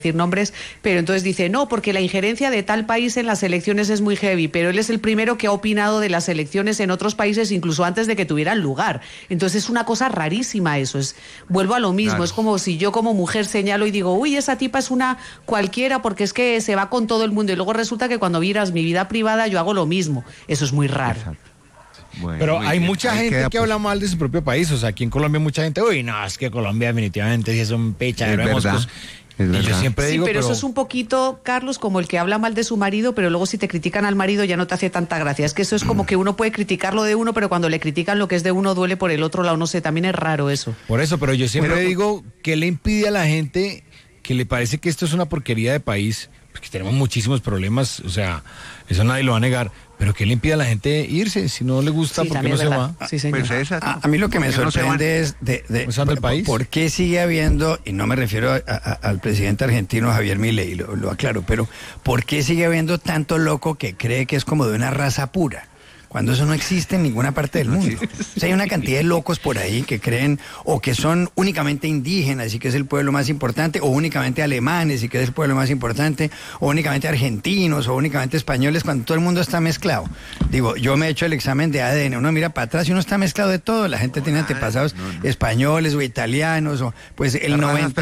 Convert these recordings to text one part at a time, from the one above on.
decir nombres, pero entonces dice, no, porque la injerencia de tal país en las elecciones es muy heavy, pero él es el primero que ha opinado de las elecciones en otros países incluso antes de que tuvieran lugar. Entonces es una cosa rarísima eso, vuelvo a lo mismo, claro. Es como si yo como mujer señalo y digo, uy, esa tipa es una cualquiera porque es que se va con todo el mundo y luego resulta que cuando miras mi vida privada yo hago lo mismo. Eso es muy raro. Exacto. Bueno, pero hay bien. mucha gente que habla mal de su propio país, o sea, aquí en Colombia mucha gente, uy, no, es que Colombia definitivamente sí es un pechadero de moscos. Y yo siempre digo, pero eso es un poquito, Carlos, como el que habla mal de su marido, pero luego si te critican al marido ya no te hace tanta gracia. Es que eso es como que uno puede criticar lo de uno, pero cuando le critican lo que es de uno duele por el otro lado, no sé, también es raro eso. Por eso, pero yo siempre digo, ¿qué le impide a la gente que le parece que esto es una porquería de país? Porque tenemos muchísimos problemas, o sea, eso nadie lo va a negar. Pero ¿qué le impide a la gente irse? Si no le gusta, ¿por qué no se va? Sí, señor. Pues a mí lo que me sorprende es del país. ¿Por qué sigue habiendo, y no me refiero al presidente argentino Javier Milei, lo aclaro, pero ¿por qué sigue habiendo tanto loco que cree que es como de una raza pura? Cuando eso no existe en ninguna parte del mundo. O sea, hay una cantidad de locos por ahí que creen o que son únicamente indígenas y que es el pueblo más importante, o únicamente alemanes y que es el pueblo más importante, o únicamente argentinos, o únicamente españoles, cuando todo el mundo está mezclado. Digo, yo me he hecho el examen de ADN, uno mira para atrás y uno está mezclado de todo. La gente tiene antepasados españoles o italianos, o pues el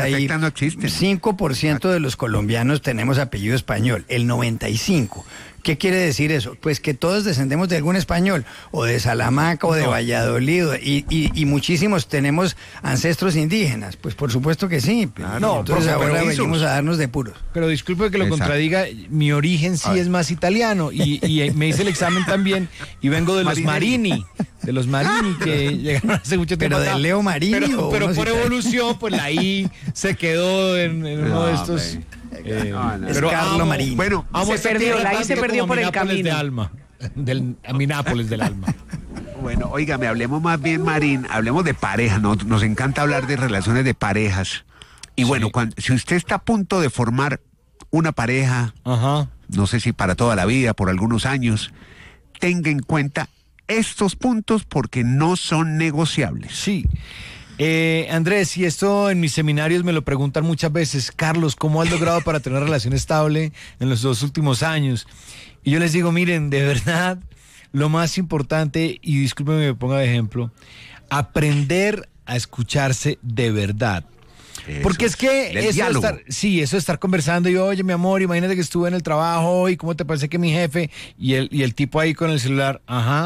95% de los colombianos tenemos apellido español, el 95%. ¿Qué quiere decir eso? Pues que todos descendemos de algún español, o de Salamanca, o de Valladolid, y muchísimos tenemos ancestros indígenas. Pues por supuesto que sí. No, entonces ahora venimos a darnos de puros. Pero disculpe que lo contradiga, mi origen sí es más italiano, y me hice el examen también, y vengo de los Marini, que llegaron hace mucho tiempo. Pero de Leo Marini. Pero por evolución, pues la I se quedó en uno de estos... es Carlo Marini. Bueno, se perdió por el camino. Minápolis del alma. Bueno, óigame, hablemos más bien, Marín, hablemos de pareja, nos encanta hablar de relaciones de parejas. Y bueno, si usted está a punto de formar una pareja, no sé si para toda la vida, por algunos años, tenga en cuenta estos puntos porque no son negociables. Sí. Andrés, y esto en mis seminarios me lo preguntan muchas veces, Carlos, ¿cómo has logrado para tener una relación estable en los 2 últimos años? Y yo les digo, miren, de verdad, lo más importante, y discúlpenme que me ponga de ejemplo, aprender a escucharse de verdad. Porque es que eso de estar conversando y oye, mi amor, imagínate que estuve en el trabajo y cómo te parece que mi jefe, y el tipo ahí con el celular,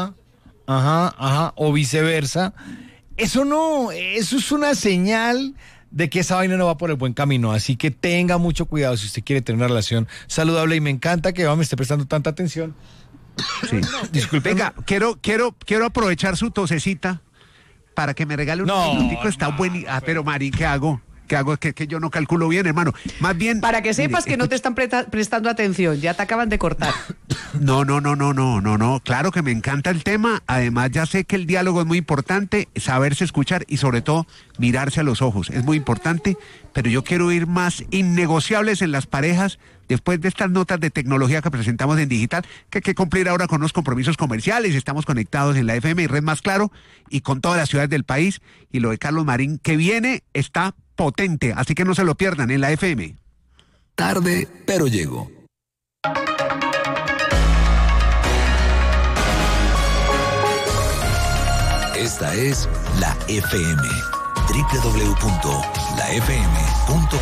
o viceversa. Eso es una señal de que esa vaina no va por el buen camino, así que tenga mucho cuidado si usted quiere tener una relación saludable, y me encanta que me esté prestando tanta atención. Sí. Disculpe. Venga, quiero aprovechar su tosecita para que me regale un minutico, está buenísimo. Pero Marín, ¿qué hago? Que yo no calculo bien, hermano. Más bien... Para que sepas que no te están prestando atención, ya te acaban de cortar. No. Claro que me encanta el tema. Además, ya sé que el diálogo es muy importante, saberse escuchar y sobre todo mirarse a los ojos. Es muy importante, pero yo quiero ir más innegociables en las parejas después de estas notas de tecnología que presentamos en digital, que hay que cumplir ahora con los compromisos comerciales. Estamos conectados en la FM y Red Más Claro y con todas las ciudades del país. Y lo de Carlos Marín que viene está potente, así que no se lo pierdan en la FM. Tarde, pero llego. Esta es la FM. www.lafm.com